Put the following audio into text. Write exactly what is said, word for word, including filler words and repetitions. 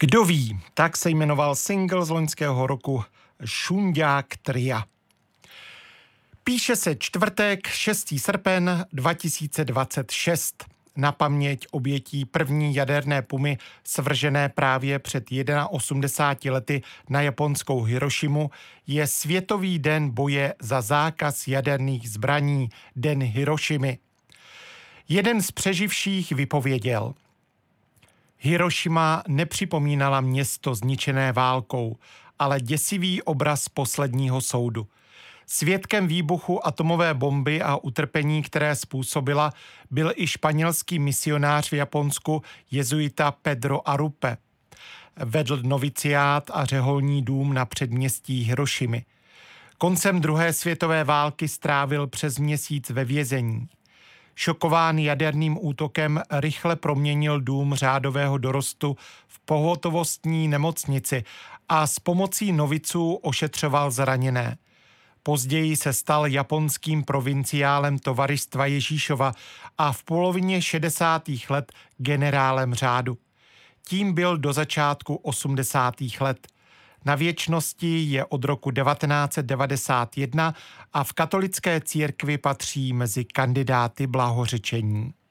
Kdo ví, tak se jmenoval single z loňského roku Šunďák tria. Píše se čtvrtek, šestý srpen dva tisíce dvacet šest. Na paměť obětí první jaderné pumy svržené právě před osmdesáti jednou lety na japonskou Hirošimu je Světový den boje za zákaz jaderných zbraní, Den Hirošimy. Jeden z přeživších vypověděl: Hirošima nepřipomínala město zničené válkou, ale děsivý obraz posledního soudu. Svědkem výbuchu atomové bomby a utrpení, které způsobila, byl i španělský misionář v Japonsku jezuita Pedro Arrupe. Vedl noviciát a řeholní dům na předměstí Hirošimy. Koncem druhé světové války strávil přes měsíc ve vězení. Šokován jaderným útokem rychle proměnil dům řádového dorostu v pohotovostní nemocnici a s pomocí noviců ošetřoval zraněné. Později se stal japonským provinciálem Tovaristva Ježíšova a v polovině šedesátých let generálem řádu. Tím byl do začátku osmdesátých let. Na věčnosti je od roku devatenáct set devadesát jedna a v katolické církvi patří mezi kandidáty blahořečení.